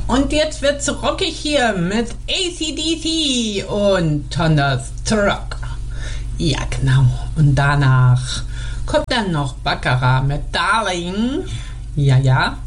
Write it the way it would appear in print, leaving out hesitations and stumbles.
Und jetzt wird's rockig hier mit AC/DC und Thunderstruck. Ja, genau. Und danach kommt dann noch Baccarat mit Darling. Ja, ja.